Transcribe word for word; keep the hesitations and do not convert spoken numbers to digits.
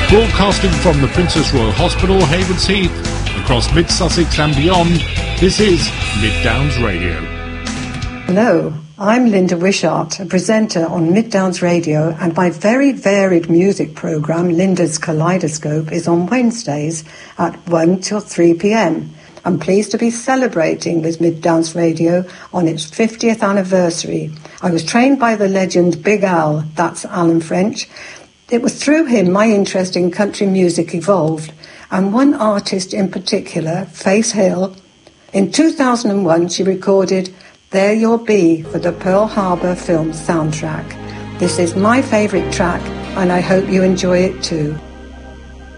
Broadcasting from the Princess Royal Hospital, Havens Heath, across mid-Sussex and beyond, this is Mid Downs Radio. Hello, I'm Linda Wishart, a presenter on Mid Downs Radio, and my very varied music programme, Linda's Kaleidoscope, is on Wednesdays at one till three p.m. I'm pleased to be celebrating with Mid Downs Radio on its fiftieth anniversary. I was trained by the legend Big Al, that's Alan French. It was through him my interest in country music evolved, and one artist in particular, Faith Hill, in two thousand one she recorded There You'll Be for the Pearl Harbor film soundtrack. This is my favourite track, and I hope you enjoy it too.